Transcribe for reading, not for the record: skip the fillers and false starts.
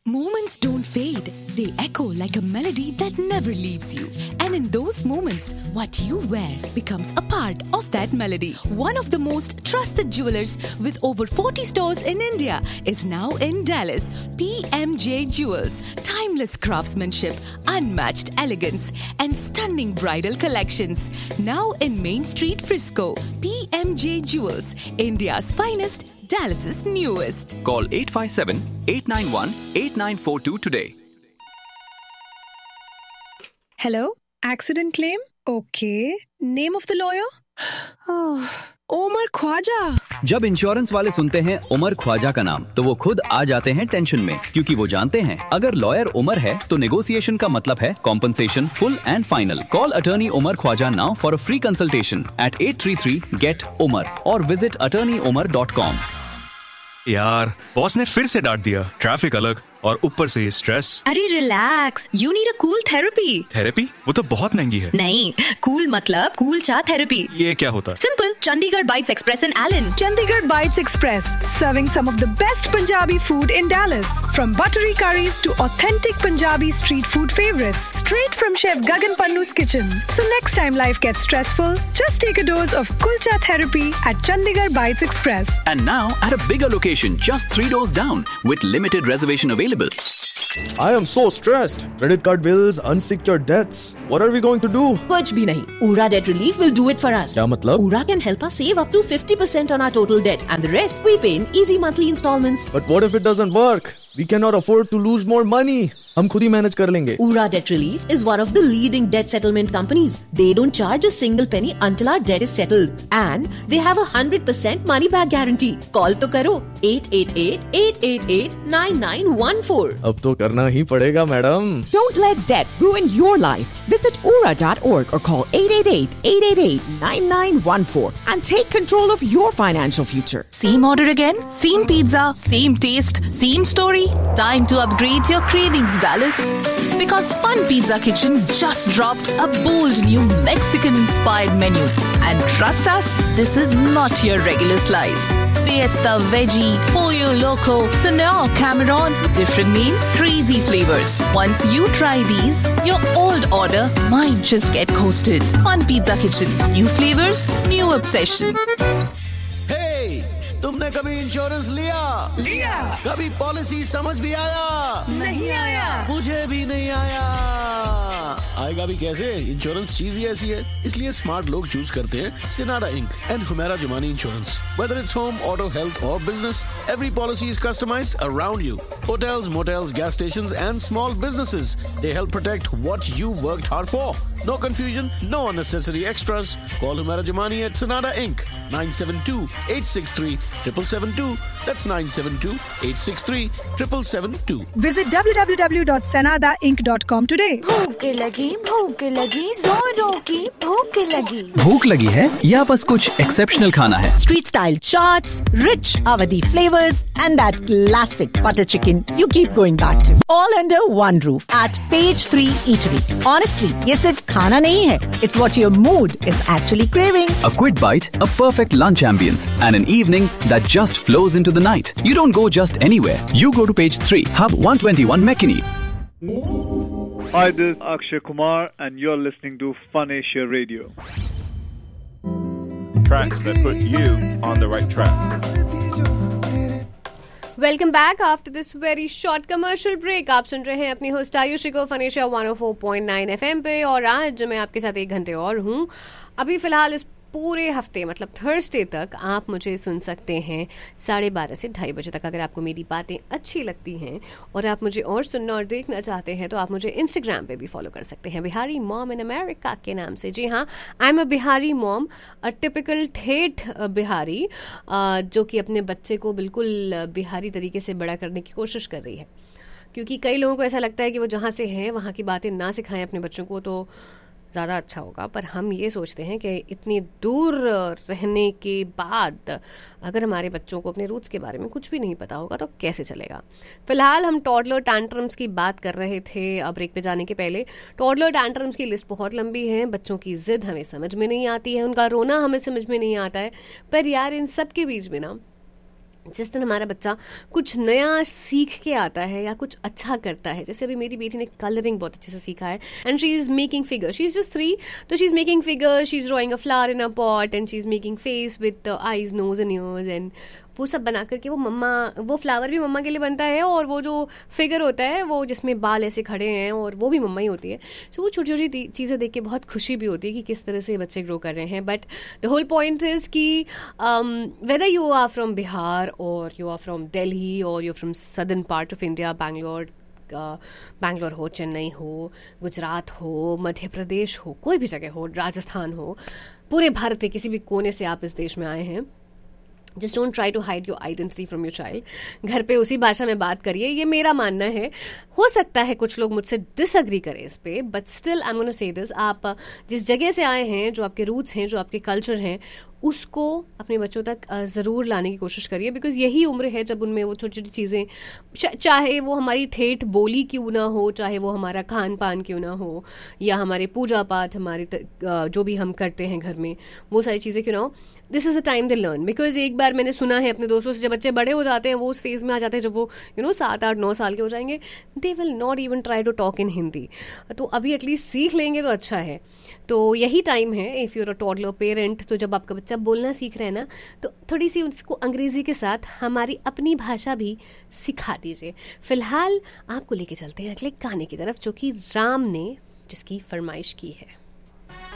Moments don't fade. They echo like a melody that never leaves you. And in those moments, what you wear becomes a part of that melody. One of the most trusted jewelers with over 40 stores in India is now in Dallas. PMJ Jewels. Timeless craftsmanship, unmatched elegance, and stunning bridal collections. Now in Main Street, Frisco. PMJ Jewels. India's finest. Dallas's newest. Call 857-891-8942 today. Hello? Accident claim? Okay. Name of the lawyer? Omar Khwaja. जब insurance वाले सुनते हैं उमर ख्वाजा का नाम तो वो खुद आ जाते हैं टेंशन में, क्योंकि वो जानते हैं अगर लॉयर उमर है तो नेगोशिएशन का मतलब है compensation full and final. Call attorney Umar Khwaja now for a free consultation at 833-GET-UMAR और विजिट attorneyumar.com. यार, बॉस ने फिर से डांट दिया. ट्रैफिक अलग और ऊपर से स्ट्रेस. अरे relax, you need a cool therapy. Therapy? वो तो बहुत महंगी है. नहीं, कूल मतलब कूल चा थेरेपी. ये क्या होता है? Simple, Chandigarh bytes express in Elon. Chandigarh Bites Express, serving some of the best Punjabi food in Dallas. From buttery curries to authentic Punjabi street food favorites. Straight from Chef Gagan Pannu's kitchen. So next time life gets stressful, just take a dose of Kulcha therapy at Chandigarh Bites Express. And now at a bigger location, just 3 doors down, with limited reservation available. I am so stressed. Credit card bills, unsecured debts. What are we going to do? कुछ भी नहीं. Ura Debt Relief will do it for us. क्या मतलब? Ura can help us save up to 50% on our total debt, and the rest we pay in easy monthly installments. But what if it doesn't work? We cannot afford to lose more money. हम खुद ही manage कर लेंगे. Ura Debt Relief is one of the leading debt settlement companies. They don't charge a single penny until our debt is settled, and they have a 100% money back guarantee. Call तो करो 888-888-9914. अब तो करना ही पड़ेगा, madam. Don't let debt ruin your life. Visit ura.org or call 888-888-9914 and take control of your financial future. Same order again? Same pizza? Same taste? Same story? Time to upgrade your cravings, Dallas. Because Fun Pizza Kitchen just dropped a bold new Mexican-inspired menu. And trust us, this is not your regular slice. Fiesta Veggie, Pollo Loco, Senor Cameron, different names, crazy flavors. Once you try these, your old order might just get coasted. Fun Pizza Kitchen. New flavors, new obsession. Hey, तुमने कभी insurance लिया? कभी policy समझ भी आया? नहीं आया. मुझे भी नहीं आया. आएगा भी कैसे? इंश्योरेंस चीज ही ऐसी है. इसलिए स्मार्ट लोग चूज करते हैं Sinada Inc. and Humera Jumani Insurance. Whether it's home, auto, health or business, every policy is customized around you. Hotels, motels, gas stations and small businesses. They help protect what you worked hard for. No confusion, no unnecessary extras. Call Humera Jumani at Sinada Inc. 972-863-7772. That's 972-863-7772. Visit www.sanadainc.com today. भूख लगी जोरों की भूख लगी. भूख लगी है या बस कुछ एक्सेप्शनल खाना है? Street style chaats, rich Awadhi flavors, and that classic butter chicken you keep going back to. All under one roof at Page 3 Eatery. Honestly, ये सिर्फ खाना नहीं है. It's what your mood is actually craving. A quick bite, a perfect lunch ambience, and an evening that just flows into the night. You don't go just anywhere. You go to Page 3, Hub 121 McKinney. Hi, this is Akshay Kumar, and you're listening to Fun Asia Radio. Tracks that put you on the right track. Welcome back after this very short commercial break. आप सुन रहे हैं अपनी host Ayushi को fun Asia 104.9 FM पे, और आज मैं आपके साथ 1 घंटे और हूँ. अभी फिलहाल इस पूरे हफ्ते मतलब थर्सडे तक आप मुझे सुन सकते हैं 12:30 से 2:30 बजे तक. अगर आपको मेरी बातें अच्छी लगती हैं और आप मुझे और सुनना और देखना चाहते हैं तो आप मुझे इंस्टाग्राम पे भी फॉलो कर सकते हैं, बिहारी मॉम इन अमेरिका के नाम से. जी हाँ, I am a Bihari mom, a typical ठेठ बिहारी, जो कि अपने बच्चे को बिल्कुल बिहारी तरीके से बड़ा करने की कोशिश कर रही है. क्योंकि कई लोगों को ऐसा लगता है कि वो जहाँ से हैं वहाँ की बातें ना सिखाएं अपने बच्चों को तो ज़्यादा अच्छा होगा, पर हम ये सोचते हैं कि इतनी दूर रहने के बाद अगर हमारे बच्चों को अपने रूट्स के बारे में कुछ भी नहीं पता होगा तो कैसे चलेगा. फिलहाल हम टॉडलर टैंट्रम्स की बात कर रहे थे ब्रेक पे जाने के पहले. टॉडलर टैंट्रम्स की लिस्ट बहुत लंबी है. बच्चों की जिद हमें समझ में नहीं आती है, उनका रोना हमें समझ में नहीं आता है, पर यार इन सब के बीच में ना जिस दिन हमारा बच्चा कुछ नया सीख के आता है या कुछ अच्छा करता है, जैसे अभी मेरी बेटी ने कलरिंग बहुत अच्छे से सीखा है and she is making figure, she is just 3, तो she is making figure, she is drawing a flower in a pot and she is making face with eyes, knows and years, and वो सब बना करके वो flower भी मम्मा के लिए बनता है और वो जो फिगर होता है वो जिसमें बाल ऐसे खड़े हैं और वो भी मम्मा ही होती है. सो वो छोटी छोटी चीज़ें देख के बहुत खुशी भी होती है कि किस तरह से बच्चे ग्रो कर रहे हैं. But the whole point is कि whether you are from Bihar और यू आर फ्रॉम दिल्ली और you from southern part of India, Bangalore हो, चेन्नई हो, गुजरात हो, मध्य प्रदेश हो, कोई भी जगह हो, राजस्थान हो, पूरे भारत के किसी भी कोने से आप इस देश में आए हैं, just don't try to hide your identity from your child. घर पे उसी भाषा में बात करिए, ये मेरा मानना है. हो सकता है कुछ लोग मुझसे डिसअग्री करें इस पे, but still I am gonna say this, आप जिस जगह से आए हैं, जो आपके रूट्स हैं, जो आपके कल्चर हैं, उसको अपने बच्चों तक ज़रूर लाने की कोशिश करिए. बिकॉज यही उम्र है जब उनमें वो छोटी छोटी चीज़ें, चाहे वो हमारी ठेठ बोली क्यों ना हो, चाहे वो हमारा खान पान क्यों ना हो, या हमारे पूजा पाठ, हमारे जो भी हम करते हैं घर में, वो सारी चीज़ें क्यों ना हो, this is a time they learn. Because एक बार मैंने सुना है अपने दोस्तों से, जब बच्चे बड़े हो जाते हैं, वो उस फेज़ में आ जाते हैं जब वो 7, 8, 9 साल के हो जाएंगे, they will not even try to talk in Hindi. तो अभी एटलीस्ट सीख लेंगे तो अच्छा है. तो यही टाइम है, if you're a toddler parent, तो जब आपका बच्चा बोलना सीख रहा है ना, तो थोड़ी सी उसको अंग्रेज़ी के साथ हमारी अपनी भाषा भी सिखा दीजिए. फिलहाल आपको लेके चलते हैं अगले गाने की तरफ, जो कि राम ने जिसकी फरमाइश की है.